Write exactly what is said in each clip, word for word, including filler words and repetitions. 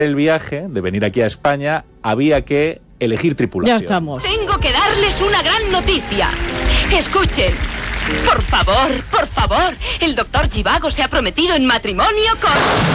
el viaje, de venir aquí a España, había que elegir tripulación. Ya estamos. Tengo que darles una gran noticia. Escuchen. Por favor, por favor. El doctor Zhivago se ha prometido en matrimonio con...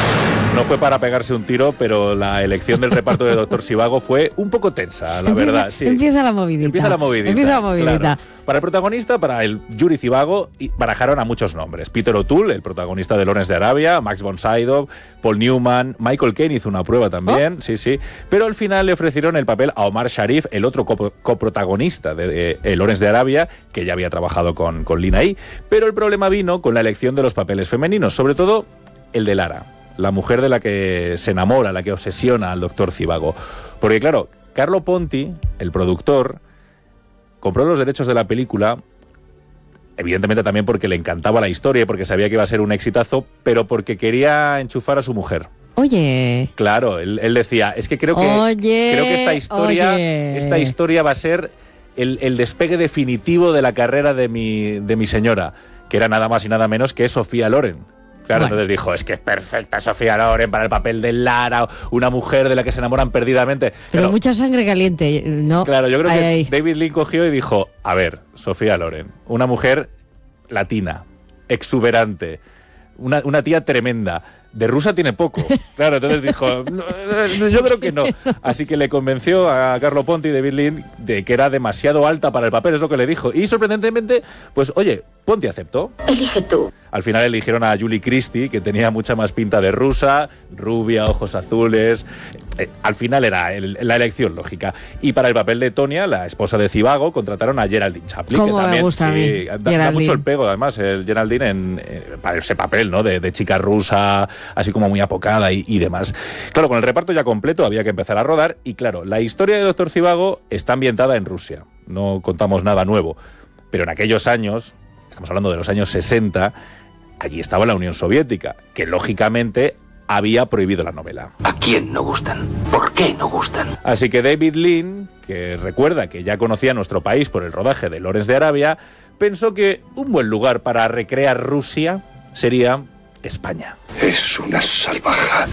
No fue para pegarse un tiro, pero la elección del reparto de doctor Zhivago fue un poco tensa, la empieza, verdad. Sí. Empieza la movidita. Empieza la movidita. Empieza la movidita. Claro. Para el protagonista, para el Yuri Zhivago, barajaron a muchos nombres. Peter O'Toole, el protagonista de Lawrence de Arabia, Max von Sydow, Paul Newman, Michael Caine hizo una prueba también, oh. sí, sí. Pero al final le ofrecieron el papel a Omar Sharif, el otro cop- coprotagonista de, de, de Lawrence de Arabia, que ya había trabajado con, con Lina ahí. Pero el problema vino con la elección de los papeles femeninos, sobre todo el de Lara, la mujer de la que se enamora, la que obsesiona al doctor Zhivago. Porque claro, Carlo Ponti, el productor, compró los derechos de la película, evidentemente también porque le encantaba la historia y porque sabía que iba a ser un exitazo, pero porque quería enchufar a su mujer. Oye. Claro, él, él decía, es que creo que, oye, creo que esta historia, oye. esta historia va a ser el, el despegue definitivo de la carrera de mi, de mi señora, que era nada más y nada menos que Sofía Loren. Claro, bueno. Entonces dijo, es que es perfecta Sofía Loren para el papel de Lara, una mujer de la que se enamoran perdidamente. Pero, Pero mucha sangre caliente, ¿no? Claro, yo creo ay, que ay. David Lean cogió y dijo, a ver, Sofía Loren, una mujer latina, exuberante, una, una tía tremenda. De rusa tiene poco. Claro, entonces dijo, no, yo creo que no. Así que le convenció a Carlo Ponti y David Lean de que era demasiado alta para el papel, es lo que le dijo. Y sorprendentemente, pues oye, Ponti aceptó. Elige tú. Al final eligieron a Julie Christie, que tenía mucha más pinta de rusa, rubia, ojos azules. Eh, al final era el, la elección lógica. Y para el papel de Tonya, la esposa de Zhivago, contrataron a Geraldine Chaplin. ¿Cómo que también, me gusta sí, a mí? Da, da mucho el pego, además, el Geraldine en, eh, para ese papel, ¿no? De, de chica rusa, así como muy apocada y, y demás. Claro, con el reparto ya completo había que empezar a rodar. Y claro, la historia de doctor Zhivago está ambientada en Rusia. No contamos nada nuevo. Pero en aquellos años, estamos hablando de los años sesenta, allí estaba la Unión Soviética, que lógicamente había prohibido la novela. ¿A quién no gustan? ¿Por qué no gustan? Así que David Lean, que recuerda que ya conocía nuestro país por el rodaje de Lawrence de Arabia, pensó que un buen lugar para recrear Rusia sería España. Es una salvajada.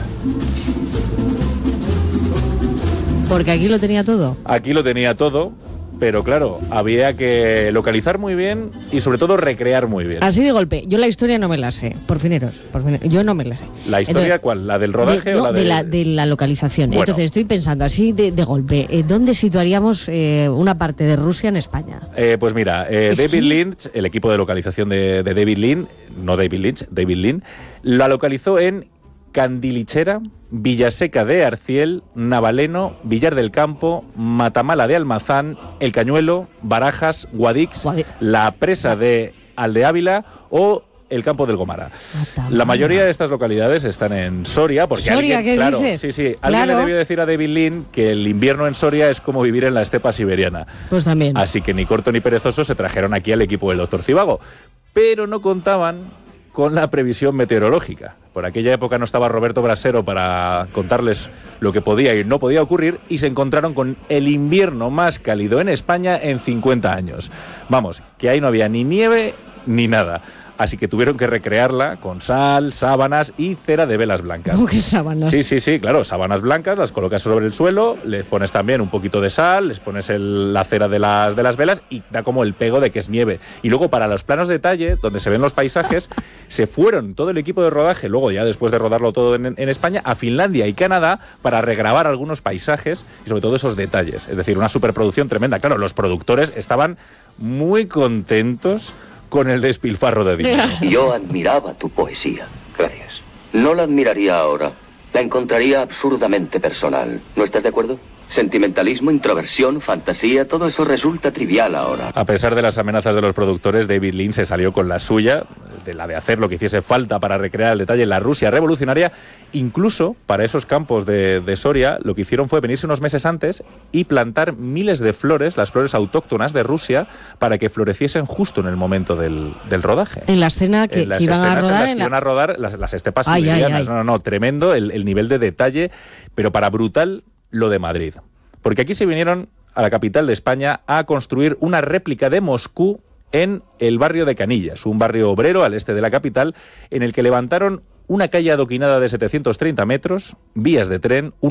Porque aquí lo tenía todo. Aquí lo tenía todo. Pero claro, había que localizar muy bien y sobre todo recrear muy bien. Así de golpe. Yo la historia no me la sé, por fineros. Por fineros. Yo no me la sé. ¿La historia Entonces, cuál? ¿La del rodaje de, o no, la de...? de la, de la localización. Bueno. Entonces estoy pensando así de, de golpe. Eh, ¿Dónde situaríamos eh, una parte de Rusia en España? Eh, pues mira, eh, David que... Lynch, el equipo de localización de, de David Lean, no David Lynch, David Lean, la localizó en Candilichera, Villaseca de Arciel, Navaleno, Villar del Campo, Matamala de Almazán, El Cañuelo, Barajas, Guadix, Guadix. La Presa de Aldeávila o el Campo del Gomara. Matamala. La mayoría de estas localidades están en Soria, porque Soria, alguien, ¿qué claro, dices? sí, sí, alguien claro. le debió decir a David Lean que el invierno en Soria es como vivir en la estepa siberiana. Pues también. Así que ni corto ni perezoso se trajeron aquí al equipo del doctor Zhivago, pero no contaban con la previsión meteorológica. Por aquella época no estaba Roberto Brasero para contarles lo que podía y no podía ocurrir y se encontraron con el invierno más cálido en España en cincuenta años. Vamos, que ahí no había ni nieve ni nada. Así que tuvieron que recrearla con sal, sábanas y cera de velas blancas. ¿Cómo que sábanas? Sí, sí, sí, claro, sábanas blancas, las colocas sobre el suelo, les pones también un poquito de sal, les pones el, la cera de las, de las velas y da como el pego de que es nieve. Y luego para los planos de detalle, donde se ven los paisajes, se fueron todo el equipo de rodaje, luego ya después de rodarlo todo en, en España, a Finlandia y Canadá para regrabar algunos paisajes y sobre todo esos detalles. Es decir, una superproducción tremenda. Claro, los productores estaban muy contentos con el despilfarro de dinero. Yo admiraba tu poesía. Gracias. No la admiraría ahora. La encontraría absurdamente personal. ¿No estás de acuerdo? Sentimentalismo, introversión, fantasía, todo eso resulta trivial ahora. A pesar de las amenazas de los productores, David Lean se salió con la suya, de la de hacer lo que hiciese falta para recrear el detalle en la Rusia revolucionaria. Incluso para esos campos de, de Soria, lo que hicieron fue venirse unos meses antes y plantar miles de flores, las flores autóctonas de Rusia, para que floreciesen justo en el momento del, del rodaje. En la escena que, en las que iban a rodar. En las que en iban la... a rodar las, las estepas ay, siberianas. ay, ay. No, no, no, tremendo el, el nivel de detalle, pero para brutal lo de Madrid. Porque aquí se vinieron a la capital de España a construir una réplica de Moscú en el barrio de Canillas, un barrio obrero al este de la capital, en el que levantaron una calle adoquinada de setecientos treinta metros, vías de tren, un